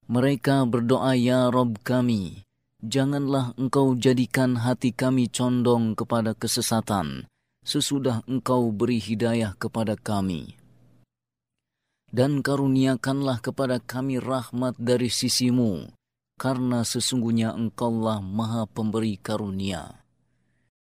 Mereka berdoa, "Ya Rabb kami, janganlah Engkau jadikan hati kami condong kepada kesesatan, sesudah Engkau beri hidayah kepada kami. Dan karuniakanlah kepada kami rahmat dari sisi-Mu, karena sesungguhnya Engkaulah Maha Pemberi karunia."